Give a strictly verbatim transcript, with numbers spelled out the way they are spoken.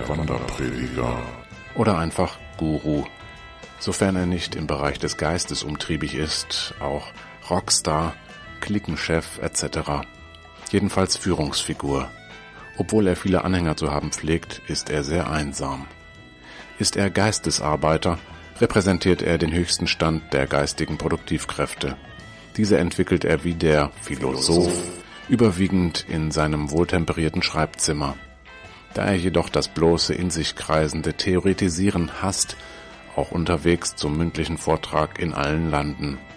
der Wanderprediger oder einfach Guru, sofern er nicht im Bereich des Geistes umtriebig ist, auch Rockstar, Cliquenchef et cetera. Jedenfalls Führungsfigur. Obwohl er viele Anhänger zu haben pflegt, ist er sehr einsam. Ist er Geistesarbeiter, repräsentiert er den höchsten Stand der geistigen Produktivkräfte. Diese entwickelt er wie der Philosoph überwiegend in seinem wohltemperierten Schreibzimmer. Da er jedoch das bloße in sich kreisende Theoretisieren hasst, auch unterwegs zum mündlichen Vortrag in allen Landen.